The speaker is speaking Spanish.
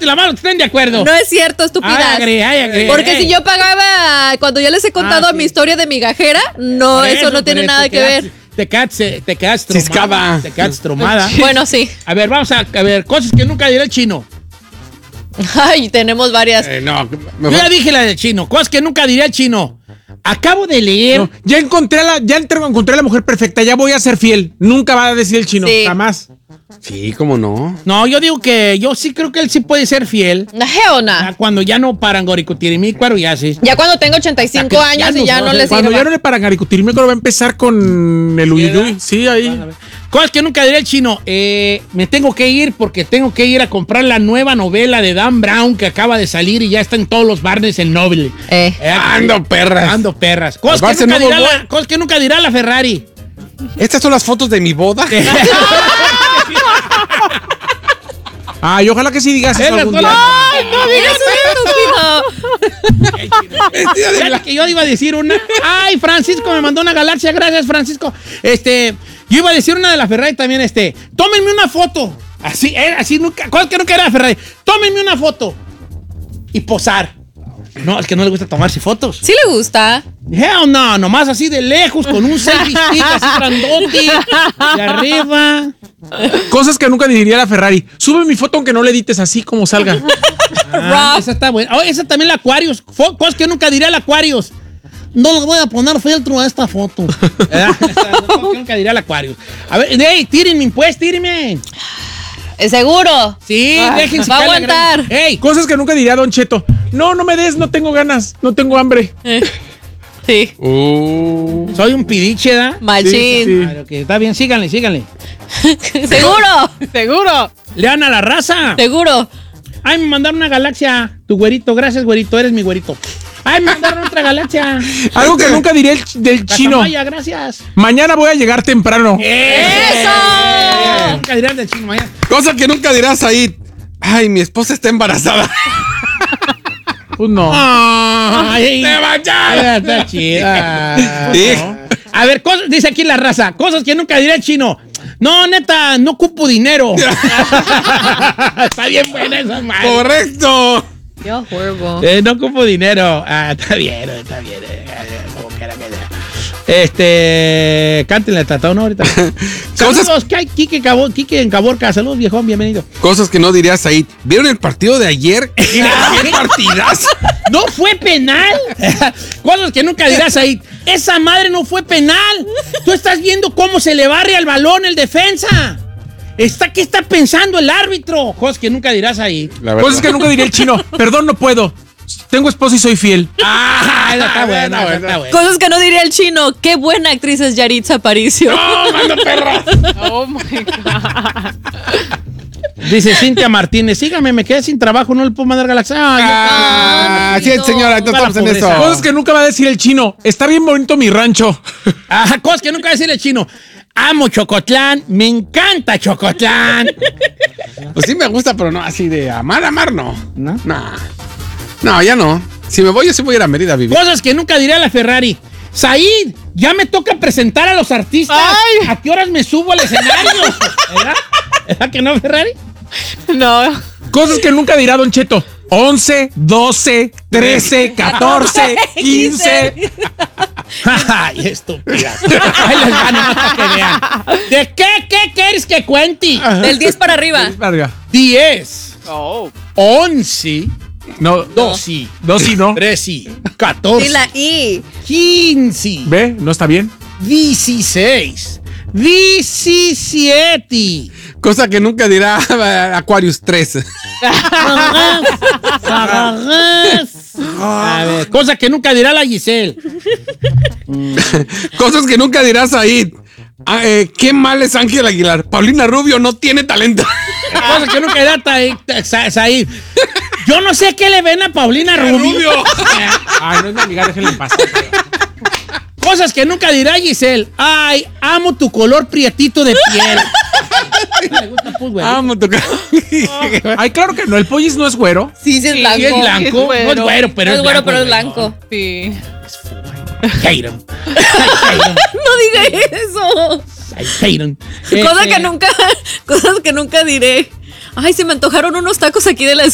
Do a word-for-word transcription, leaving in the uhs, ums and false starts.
levanten la mano, estén de acuerdo. No es cierto, estúpidas. Ay, agree, ay, agree, Porque ay. si yo pagaba, cuando ya les he contado Ah, sí. mi historia de migajera, no, Por eso, no tiene por nada te que quedas- ver. Te quedas, eh, te quedas Ciscada. tromada. Te quedas tromada. Bueno, sí. A ver, vamos a, a ver, cosas que nunca dirá el chino. Ay, tenemos varias. Eh, no, Yo mejor. ya dije la del chino, cosas que nunca diría el chino. Acabo de leer. No, ya encontré a la, ya entre- encontré a la mujer perfecta, ya voy a ser fiel. Nunca va a decir el chino, Sí. jamás. Sí, cómo no. No, yo digo que yo sí creo que él sí puede ser fiel. No, hell no. Ah, Cuando ya no paran goricutirimícuaro, ya sí. Ya cuando tengo ochenta y cinco Ya que- ya años y no, ya no, no les Cuando sirva. ya no le paran a discutirme, va a empezar con el uyuyuy. Sí, ahí. Cosas que nunca diría el chino. Eh, me tengo que ir porque tengo que ir a comprar la nueva novela de Dan Brown que acaba de salir y ya está en todos los barnes en Noble. Eh. Eh, Ando perras. Ando perras. Cosas Barnes que, en nunca dirá Noble la, cosas que nunca dirá la Ferrari. Estas son las fotos de mi boda. Ay, ojalá que sí digas eso Esas algún son día. las- Ay, no digas eso, estúpido. Fíjate que yo iba a decir una. Ay, Francisco me mandó una galaxia. Gracias, Francisco. Este, yo iba a decir una de la Ferrari también. Este, tómenme una foto. Así, eh, así nunca. Cosas que nunca era la Ferrari. Tómenme una foto y posar. No, es que no le gusta tomarse fotos. Sí le gusta. Hell no, nomás así de lejos, con un selfie stick así grandote, de arriba. Cosas que nunca diría la Ferrari. Sube mi foto aunque no le edites así como salga. Ah, Rough. esa está buena. Oh, esa también la Aquarius. Fo- Cosas que nunca diría el Aquarius. No le voy a poner filtro a esta foto. ¿Verdad? Esa, no, cosas que nunca diría el Aquarius. A ver, hey, tírenme, pues, tírenme. Eh, Seguro. Sí, Ah, déjense. va a caer la aguantar. gran- Hey, Cosas que nunca diría Don Cheto. No, no me des, no tengo ganas, no tengo hambre. Eh. Sí. Uh, soy un pidiche, ¿da? Machín. Sí, sí, sí. Ah, ok, está bien, síganle, síganle. Seguro. Seguro. Lean a la raza. Seguro. Ay, me mandaron una galaxia. Tu güerito, gracias, güerito, eres mi güerito. Ay, me mandaron otra galaxia. Algo que nunca diría el ch- del chino. Casamaya, gracias. Mañana voy a llegar temprano. ¡Eso! Nunca dirás del chino mañana. cosa que nunca dirás ahí. Ay, mi esposa está embarazada. Pues no. Ay, ¡Te vayas! está chida. Sí. A ver, cosas- dice aquí la raza, cosas que nunca dirá el chino. No, neta, no ocupo dinero. Está bien buena esa madre. Correcto. Yo juego. Eh, no ocupo dinero. Ah, está bien, está bien. eh, eh, como quiera que sea. Este, cántenle el tratado, ¿no? Ahorita. Saludos, Cosas- ¿qué hay? Quique, Cabo, Quique en Caborca. Saludos, viejón, bienvenido. Cosas que no dirías ahí. ¿Vieron el partido de ayer? ¡Qué partidazo! ¿No fue penal? Cosas que nunca dirás ahí. Esa madre no fue penal. Tú estás viendo cómo se le barre al balón el defensa. Está, ¿Qué está pensando el árbitro? Cosas que nunca dirás ahí. La verdad. Cosas que nunca diría el chino. Perdón, no puedo. Tengo esposo y soy fiel. Ah, esa está buena, esa está buena. Cosas que no diría el chino. Qué buena actriz es Yaritza Aparicio. ¡No, mando perra! Oh my God. Dice Cintia Martínez, sígame, me quedé sin trabajo, no le puedo mandar galaxia. Ah, Ah, sí, señora, entonces Para estamos en pobreza. eso. Cosas que nunca va a decir el chino. Está bien bonito mi rancho. yo- Ah, cosas que nunca decirle el chino. Amo Chocotlán, me encanta Chocotlán. Pues sí me gusta, pero no así de amar, amar, no. ¿No? No. No, ya no. Si me voy, yo sí voy a ir a Mérida a vivir. Cosas que nunca diría la Ferrari. Said, ya me toca presentar a los artistas. Ay. ¿A qué horas me subo al escenario? ¿Verdad? ¿Verdad que no, Ferrari? No. Cosas que nunca dirá Don Cheto. once, doce, trece, catorce, quince. Ay, estúpida. Ahí les van nomás para que vean. ¿De qué, qué quieres que cuente? Del diez para arriba. Verga. diez, Oh. once, No, doce, doce no. trece, Y catorce, la I. quince, ¿Ve? No está bien. dieciséis, diecisiete. Cosa que nunca dirá Aquarius tres. A ver, cosa que nunca dirá la Giselle. Cosas que nunca dirás ahí. Ah, eh, qué mal es Ángel Aguilar. Paulina Rubio no tiene talento. Cosa que nunca dirá Ta- Ta- Sa- Said. Yo no sé qué le ven a Paulina Rubio. Ay, no es mi amiga, déjenle en paz. Cosas que nunca dirá Giselle. Ay, amo tu color prietito de piel. Me gusta, pues, güey. Amo tu ca- Ay, claro que no. El pollis no es güero. Sí, sí es Sí, blanco. Y es blanco. Es No es güero. güero, pero No es güero, pero es güey. blanco. Sí. Hate him. No diga eso. I hate him. Cosa Este, que nunca, cosas que nunca diré. Ay, se me antojaron unos tacos aquí de la